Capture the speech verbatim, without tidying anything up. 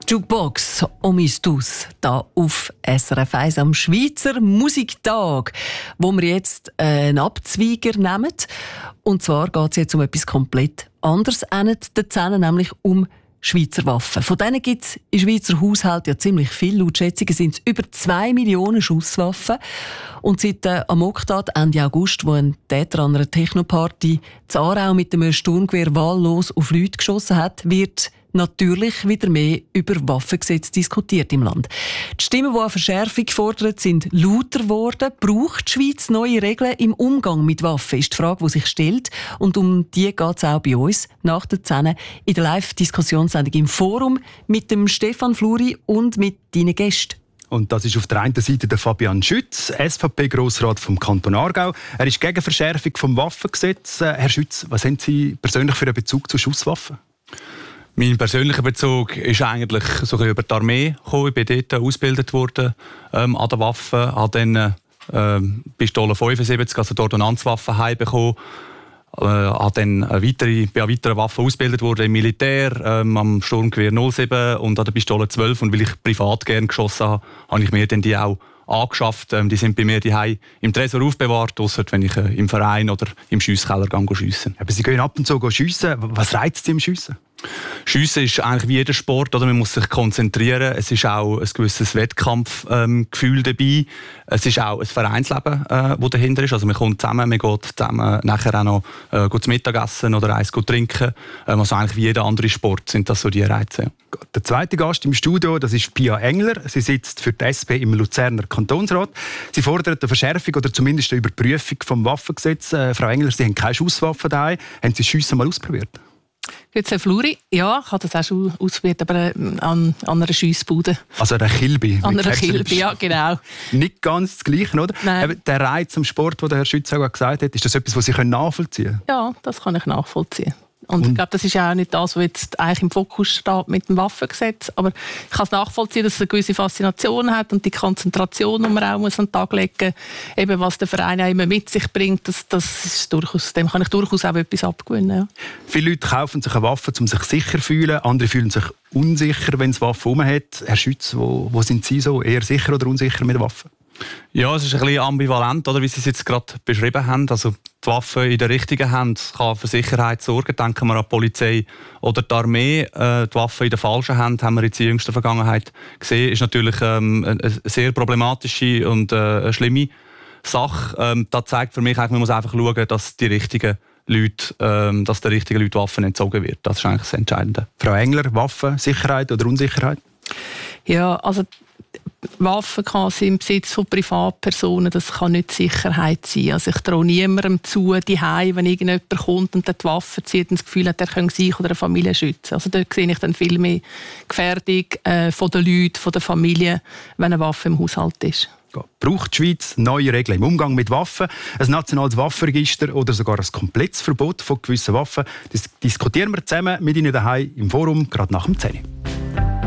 Jukebox Omistus da auf S R F eins am Schweizer Musiktag, wo wir jetzt einen Abzweiger nehmen. Und zwar geht es jetzt um etwas komplett anderes, nämlich um Schweizer Waffen. Von denen gibt es in Schweizer Haushalten ja ziemlich viel. Laut Schätzungen sind es über zwei Millionen Schusswaffen. Und seit äh, am Oktat Ende August, wo ein Täter an einer Technoparty in Aarau mit einem Sturmgewehr wahllos auf Leute geschossen hat, wird natürlich wieder mehr über Waffengesetze diskutiert im Land. Die Stimmen, die eine Verschärfung fordern, sind lauter geworden. Braucht die Schweiz neue Regeln im Umgang mit Waffen? Ist die Frage, die sich stellt. Und um die geht es auch bei uns nach der zehn in der Live-Diskussionssendung im Forum mit dem Stefan Fluri und mit deinen Gästen. Und das ist auf der einen Seite der Fabian Schütz, S V P-Grossrat vom Kanton Aargau. Er ist gegen Verschärfung des Waffengesetzes. Herr Schütz, was haben Sie persönlich für einen Bezug zu Schusswaffen? Mein persönlicher Bezug ist eigentlich so ein bisschen über die Armee gekommen. Ich bin dort ausgebildet worden ähm, an der Waffe, habe dann ähm, Pistole fünfundsiebzig, also die Ordnanzwaffe, heimbekommen. Äh, habe dann eine weitere, bin an weiteren Waffen ausgebildet worden im Militär, ähm, am Sturmgewehr null sieben und an der Pistole zwölf. Und weil ich privat gerne geschossen habe, habe ich mir dann die auch angeschafft. Ähm, die sind bei mir daheim im Tresor aufbewahrt, ausser wenn ich äh, im Verein oder im Schiesskeller schiessen. Aber Sie gehen ab und zu schiessen. Was reizt Sie im Schiessen? Schiessen ist eigentlich wie jeder Sport, oder? Man muss sich konzentrieren. Es ist auch ein gewisses Wettkampfgefühl ähm, dabei. Es ist auch ein Vereinsleben, äh, das dahinter ist. Also man kommt zusammen, man geht zusammen nachher auch noch äh, gut zu Mittagessen oder eins gut trinken. Ähm, also eigentlich wie jeder andere Sport sind das so die Reize. Der zweite Gast im Studio, das ist Pia Engler. Sie sitzt für die S P im Luzerner Kantonsrat. Sie fordert eine Verschärfung oder zumindest eine Überprüfung des Waffengesetzes. Äh, Frau Engler, Sie haben keine Schusswaffe daheim. Haben Sie das Schiessen mal ausprobiert? Jetzt Herr Fluri, ja, ich habe das auch schon ausprobiert, aber an, an einer Schiessbude. Also einer Kilby. An einer Kilby, ja, genau. Nicht ganz das Gleiche, oder? Nein. Der Reiz am Sport, den Herr Schütz auch gesagt hat, ist das etwas, was Sie nachvollziehen können? Ja, das kann ich nachvollziehen. Und ich glaube, das ist ja auch nicht das, was jetzt eigentlich im Fokus steht mit dem Waffengesetz. Aber ich kann es nachvollziehen, dass es eine gewisse Faszination hat und die Konzentration, die man auch muss an den Tag legen muss, eben was der Verein auch immer mit sich bringt, das, das ist durchaus, dem kann ich durchaus auch etwas abgewinnen. Ja. Viele Leute kaufen sich eine Waffe, um sich sicher zu fühlen. Andere fühlen sich unsicher, wenn es Waffen herum hat. Herr Schütz, wo, wo sind Sie so? Eher sicher oder unsicher mit Waffen? Ja, es ist ein bisschen ambivalent, oder, wie Sie es jetzt gerade beschrieben haben. Also die Waffe in der richtigen Hand kann für Sicherheit sorgen. Denken wir an die Polizei oder die Armee. Äh, die Waffe in der falschen Hand, haben wir in der jüngsten Vergangenheit gesehen, ist natürlich ähm, eine sehr problematische und äh, eine schlimme Sache. Ähm, das zeigt für mich, eigentlich, man muss einfach schauen, dass die richtigen Leute, ähm, dass den richtigen Leuten Waffen entzogen wird. Das ist eigentlich das Entscheidende. Frau Engler, Waffen, Sicherheit oder Unsicherheit? Ja, also Waffen kann sein im Besitz von Privatpersonen, das kann nicht Sicherheit sein. Also ich traue niemandem zu, daheim, wenn irgendjemand kommt und die Waffe zieht und das Gefühl hat, er könne sich oder eine Familie schützen. Also dort sehe ich dann viel mehr Gefährdung äh, von den Leuten, von der Familie, wenn eine Waffe im Haushalt ist. Braucht die Schweiz neue Regeln im Umgang mit Waffen, ein nationales Waffenregister oder sogar ein komplettes Verbot von gewissen Waffen? Das diskutieren wir zusammen mit Ihnen daheim im Forum, gerade nach dem zehn Uhr.